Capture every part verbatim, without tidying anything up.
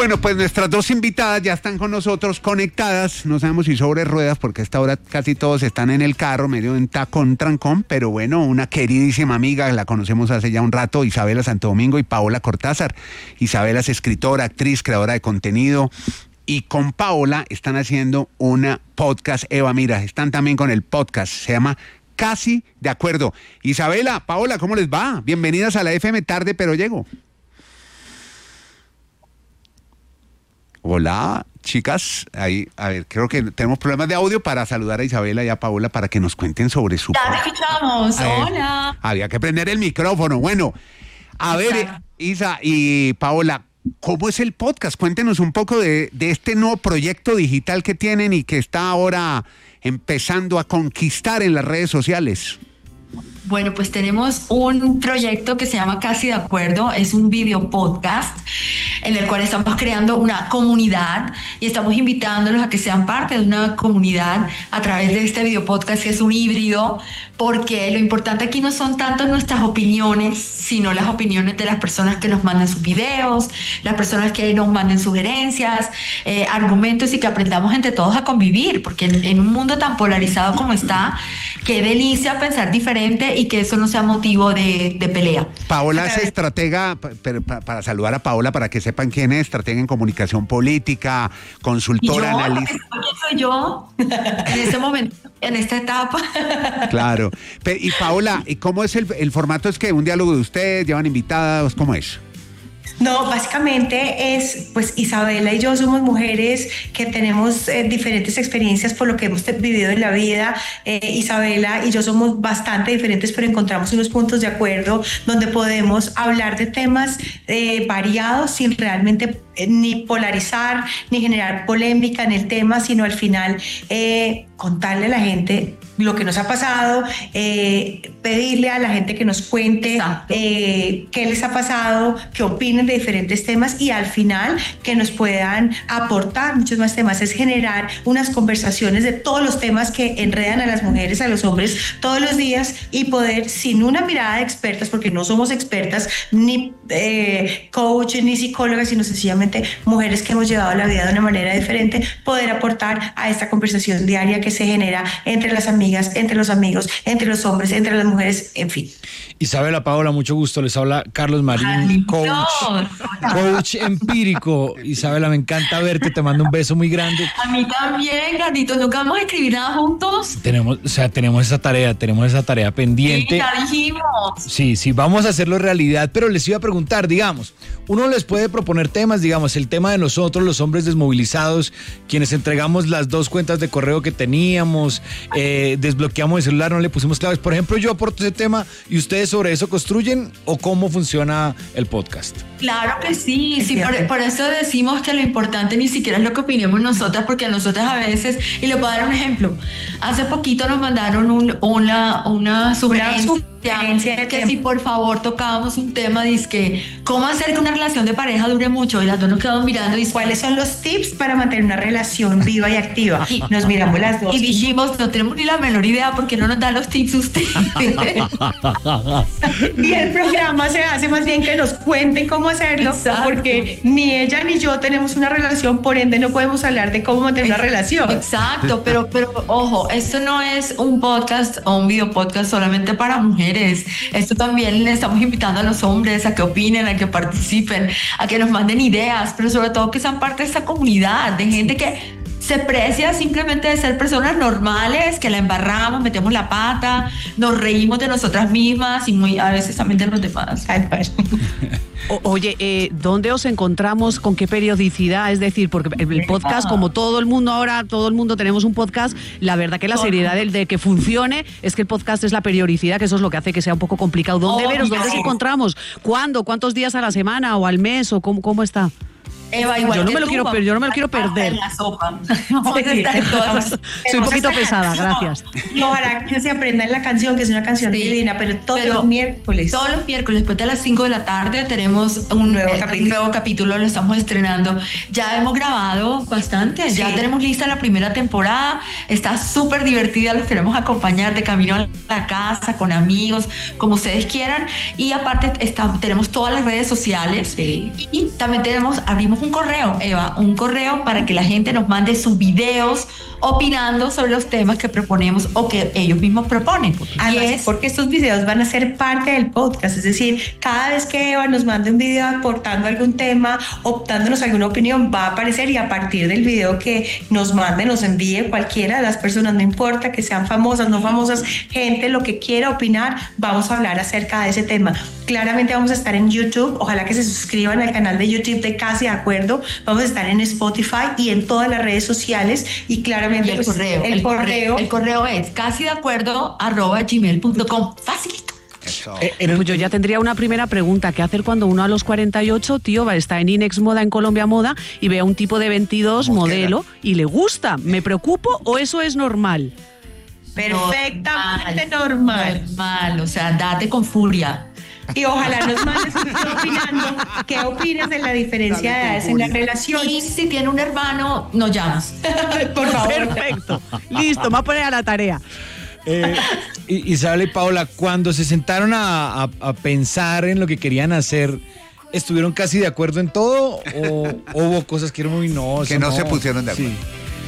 Bueno, pues nuestras dos invitadas ya están con nosotros conectadas, no sabemos si sobre ruedas porque a esta hora casi todos están en el carro, medio en tacón, trancón, pero bueno, una queridísima amiga, la conocemos hace ya un rato, Isabela Santo Domingo y Paola Cortázar. Isabela es escritora, actriz, creadora de contenido, y con Paola están haciendo una podcast. Eva, mira, están también con el podcast, se llama Casi de Acuerdo. Isabela, Paola, ¿cómo les va? Bienvenidas a la F M Tarde, pero llego. Hola, chicas. Ahí, a ver, creo que tenemos problemas de audio para saludar a Isabela y a Paola para que nos cuenten sobre su... Ya te escuchamos, ver, hola. Había que prender el micrófono. Bueno, a ver, Isa y Paola, ¿cómo es el podcast? Cuéntenos un poco de, de este nuevo proyecto digital que tienen y que está ahora empezando a conquistar en las redes sociales. Bueno, pues tenemos un proyecto que se llama Casi de Acuerdo, es un video podcast en el cual estamos creando una comunidad y estamos invitándolos a que sean parte de una comunidad a través de este video podcast, que es un híbrido, porque lo importante aquí no son tanto nuestras opiniones, sino las opiniones de las personas que nos mandan sus videos, las personas que nos manden sugerencias, eh, argumentos, y que aprendamos entre todos a convivir, porque en, en un mundo tan polarizado como está, qué delicia pensar diferente y que eso no sea motivo de, de pelea. Paola es estratega, para, para saludar a Paola para que sepan quién es, estratega en comunicación política, consultora, ¿Y yo? analista. ¿Quién soy yo en este momento, en esta etapa? Claro. Y Paola, ¿y cómo es el, el formato? ¿Es que un diálogo de ustedes, llevan invitados? ¿Cómo es? No, básicamente es, pues Isabela y yo somos mujeres que tenemos eh, diferentes experiencias por lo que hemos vivido en la vida. Eh, Isabela y yo somos bastante diferentes, pero encontramos unos puntos de acuerdo donde podemos hablar de temas eh, variados sin realmente eh, ni polarizar, ni generar polémica en el tema, sino al final eh, contarle a la gente lo que nos ha pasado, eh, pedirle a la gente que nos cuente eh, qué les ha pasado, qué opinen de diferentes temas, y al final que nos puedan aportar muchos más temas. Es generar unas conversaciones de todos los temas que enredan a las mujeres, a los hombres todos los días, y poder, sin una mirada de expertas, porque no somos expertas ni eh, coach ni psicólogas, sino sencillamente mujeres que hemos llevado la vida de una manera diferente, poder aportar a esta conversación diaria que se genera entre las amigas, entre los amigos, entre los hombres, entre las mujeres, en fin. Isabela, Paola, mucho gusto. Les habla Carlos Marín, Ay, coach, no. coach empírico. Isabela, me encanta verte, te mando un beso muy grande. A mí también, Gardito, ¿nunca vamos a escribir nada juntos? Tenemos, o sea, tenemos esa tarea, tenemos esa tarea pendiente. Sí, ya dijimos. Sí, sí, vamos a hacerlo realidad, pero les iba a preguntar, digamos, uno les puede proponer temas, digamos, el tema de nosotros, los hombres desmovilizados, quienes entregamos las dos cuentas de correo que teníamos, eh, desbloqueamos el celular, no le pusimos claves. Por ejemplo, yo aporto ese tema y ustedes sobre eso construyen, ¿o cómo funciona el podcast? Claro que sí, sí, por, por eso decimos que lo importante ni siquiera es lo que opinemos nosotras, porque a nosotras a veces, y le puedo dar un ejemplo, hace poquito nos mandaron un, una, una sugerencia, que, que si por favor tocábamos un tema, dizque, ¿cómo hacer que una relación de pareja dure mucho? Y las dos nos quedamos mirando y ¿cuáles son los tips para mantener una relación viva y activa? Y nos miramos las dos. Y dijimos, no tenemos ni la menor idea, porque no nos dan los tips usted. Y el programa se hace más bien que nos cuenten cómo hacerlo. Exacto. Porque ni ella ni yo tenemos una relación, por ende no podemos hablar de cómo mantener una relación. Exacto, pero, pero ojo, esto no es un podcast o un video podcast solamente para mujeres. Esto también le estamos invitando a los hombres a que opinen, a que participen, a que nos manden ideas, pero sobre todo que sean parte de esta comunidad de gente que se precia simplemente de ser personas normales, que la embarramos, metemos la pata, nos reímos de nosotras mismas y muy a veces también de los demás. O, oye, eh, ¿dónde os encontramos? ¿Con qué periodicidad? Es decir, porque el podcast, como todo el mundo ahora, todo el mundo tenemos un podcast, la verdad que la seriedad de, de que funcione es que el podcast es la periodicidad, que eso es lo que hace que sea un poco complicado. ¿Dónde oh, veros? ¿Dónde os encontramos? ¿Cuándo? ¿Cuántos días a la semana o al mes? ¿O cómo, cómo está? Eva, igual yo no que me lo tú, quiero perder, yo no me lo quiero perder. La sopa. Sí, soy un poquito pesada, gracias. Y ojalá que se aprenda en la canción, que es una canción sí, divina, pero todos pero los miércoles. Todos los miércoles, después de las cinco de la tarde, tenemos un nuevo, eh, capítulo. Un nuevo capítulo, lo estamos estrenando. Ya hemos grabado bastante, sí. Ya tenemos lista la primera temporada, está súper divertida, los queremos acompañar de camino a la casa, con amigos, como ustedes quieran. Y aparte está, tenemos todas las redes sociales, sí. Y también tenemos, abrimos un correo, Eva, un correo para que la gente nos mande sus videos opinando sobre los temas que proponemos o que ellos mismos proponen. Además, y es porque estos videos van a ser parte del podcast, es decir, cada vez que Eva nos mande un video aportando algún tema, optándonos alguna opinión, va a aparecer, y a partir del video que nos mande, nos envíe cualquiera de las personas, no importa que sean famosas, no famosas, gente, lo que quiera opinar, vamos a hablar acerca de ese tema. Claramente vamos a estar en YouTube, ojalá que se suscriban al canal de YouTube de Casi de Acuerdo, vamos a estar en Spotify y en todas las redes sociales, y claramente Y el, pues, correo, el, el correo, correo. El correo es casi de acuerdo arroba gmail punto com. Facilito. Eso. Eh, en el- Pues yo ya tendría una primera pregunta. ¿Qué hacer cuando uno a los cuarenta y ocho, tío, va, está en Inex Moda, en Colombia Moda, y ve a un tipo de veintidós Mosquera. modelo y le gusta? ¿Me preocupo o eso es normal? perfectamente normal. Normal, o sea, date con furia. Y ojalá nos mandes un video opinando qué opinas de la diferencia de edades en la relación. Y si tiene un hermano, nos llamas. Por favor. Perfecto. Listo, me voy a poner a la tarea. Eh, I- Isabel y Paola, cuando se sentaron a, a- a pensar en lo que querían hacer, ¿estuvieron casi de acuerdo en todo o, o hubo cosas que eran muy no? Que eso no se pusieron de acuerdo. Sí.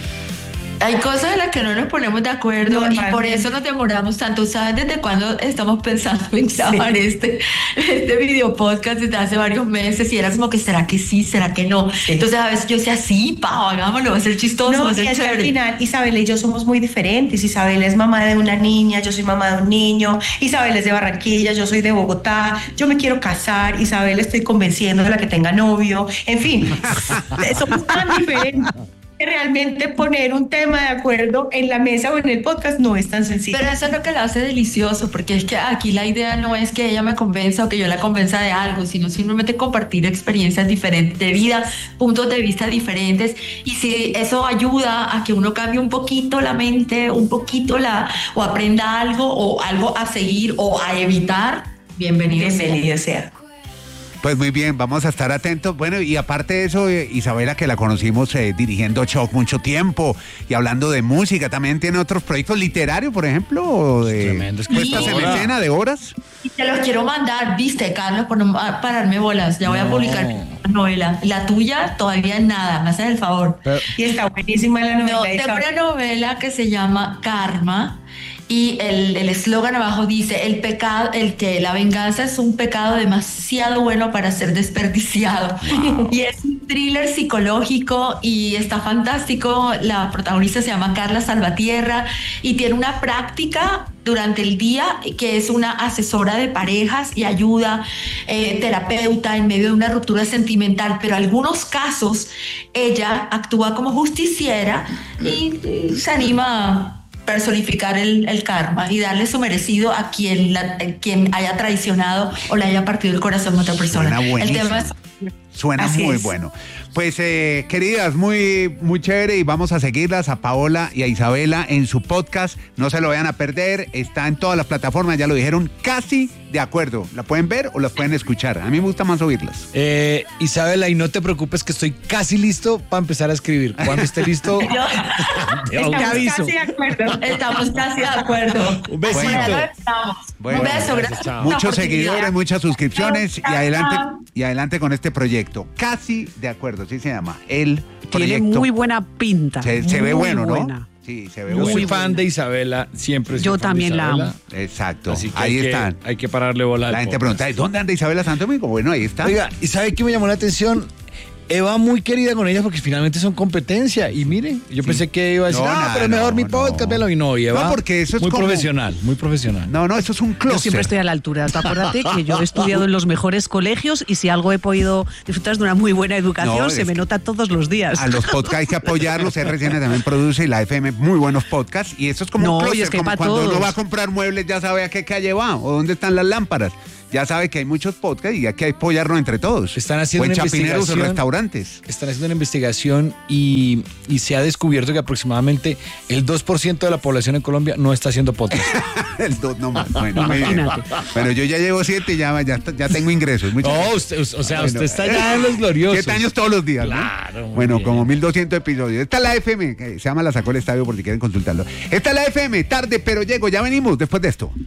Hay cosas en las que no nos ponemos de acuerdo y Normalmente. por eso nos demoramos tanto. ¿Saben desde cuándo estamos pensando en grabar este, este video podcast? Desde hace varios meses, y era como que, ¿será que sí? ¿Será que no? Entonces a veces yo decía, sí, Pau, hagámoslo, va a ser chistoso, va No, a y ser es que al chévere. final Isabela y yo somos muy diferentes. Isabela es mamá de una niña, yo soy mamá de un niño. Isabela es de Barranquilla, yo soy de Bogotá. Yo me quiero casar. Isabela estoy convenciendo de la que tenga novio. En fin, somos tan diferentes que realmente poner un tema de acuerdo en la mesa o en el podcast no es tan sencillo. Pero eso es lo que lo hace delicioso, porque es que aquí la idea no es que ella me convenza o que yo la convenza de algo, sino simplemente compartir experiencias diferentes de vida, puntos de vista diferentes, y si eso ayuda a que uno cambie un poquito la mente, un poquito la, o aprenda algo, o algo a seguir o a evitar, bienvenido. sea. Bienvenido sea. Pues muy bien, vamos a estar atentos. Bueno, y aparte de eso, eh, Isabela, que la conocimos eh, dirigiendo Shock mucho tiempo y hablando de música, también tiene otros proyectos literarios, por ejemplo, o de Tremendo puestas en escritora. escena de horas. Y te los quiero mandar, viste, Carlos, por no ah, pararme bolas. Ya voy a No. publicar una novela. La tuya todavía nada, me haces el favor. Pero- Y está buenísima la novela. No, de tengo Isabela. una novela que se llama Karma, y el el eslogan abajo dice: el pecado, el que la venganza es un pecado demasiado bueno para ser desperdiciado. Y es un thriller psicológico y está fantástico. La protagonista se llama Carla Salvatierra y tiene una práctica durante el día que es una asesora de parejas y ayuda, eh, terapeuta en medio de una ruptura sentimental, pero en algunos casos ella actúa como justiciera y, y se anima a personificar el, el karma y darle su merecido a quien, la, a quien haya traicionado o le haya partido el corazón a otra persona. Suena El buenísimo. tema es Suena Así muy es. bueno. Pues, eh, queridas, muy, muy chévere, y vamos a seguirlas a Paola y a Isabela en su podcast. No se lo vayan a perder. Está en todas las plataformas, ya lo dijeron, Casi de Acuerdo. La pueden ver o las pueden escuchar. A mí me gusta más oírlas. Eh, Isabela, y no te preocupes que estoy casi listo para empezar a escribir. Cuando esté listo, te Estamos aviso. casi de acuerdo. Estamos casi de acuerdo. Un besito. Bueno, ya lo estamos. Bueno, Un beso, gracias, gracias. chao. por la Muchos oportunidad. seguidores, muchas suscripciones y Chao, adelante, chao. y adelante con este proyecto. Casi de Acuerdo, así se llama. El Tiene proyecto. muy buena pinta. Se, se ve muy bueno, buena. ¿no? Sí, se ve Yo bueno. soy fan de Isabela, siempre. he sido Yo fan de también la Isabela. amo. Exacto. Así que Ahí hay que- están. hay que pararle bola al La gente podcast. pregunta, ¿dónde anda Isabela Santo Domingo? Bueno, ahí está. Oiga, ¿y sabe qué me llamó la atención? Eva muy querida con ella porque finalmente son competencia. Y mire, yo pensé que iba a decir, No, ah, nada, pero mejor no, mi no. podcast, velo. Y no, y Eva, No, porque eso es muy como- profesional, muy profesional. No, no, eso es un Yo clúster. siempre estoy a la altura. Tú acuérdate que yo he estudiado en los mejores colegios y si algo he podido disfrutar de una muy buena educación, No, se es me que- nota todos los días. A los podcasts hay que apoyarlos. R C N también produce y la F M muy buenos podcasts. Y eso es como No, un y clúster, es que como para cuando uno todos. va a comprar muebles ya sabe a qué calle va o dónde están las lámparas. Ya sabe que hay muchos podcasts y hay que apoyarnos entre todos. Están haciendo o en una chapineros o investigación. restaurantes. Están haciendo una investigación y, y se ha descubierto que aproximadamente el dos por ciento de la población en Colombia no está haciendo podcast. El dos nomás. Bueno, muy bien. Imagínate. Bueno, yo ya llevo siete y ya, ya, ya tengo ingresos. Muchas No, gracias. usted, o sea, Bueno, usted está ya en los gloriosos. Siete años todos los días, ¿no? Claro, muy Bueno, bien. como mil doscientos episodios. Esta es la F M, que se llama La Sacó el Estadio por si quieren consultarlo. Esta es la F M, tarde pero llego. Ya venimos después de esto.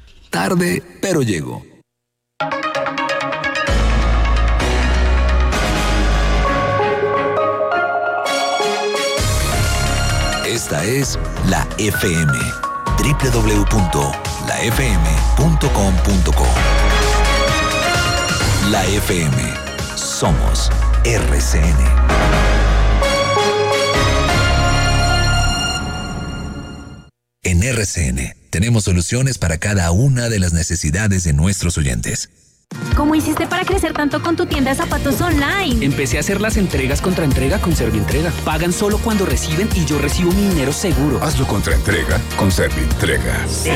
Tarde, pero llego. Esta es La F M. doble u doble u doble u punto la f m punto com punto co. La F M. Somos R C N. En R C N tenemos soluciones para cada una de las necesidades de nuestros oyentes. ¿Cómo hiciste para crecer tanto con tu tienda de zapatos online? Empecé a hacer las entregas contra entrega con Servientrega. Pagan solo cuando reciben y yo recibo mi dinero seguro. Hazlo contra entrega con Servientrega.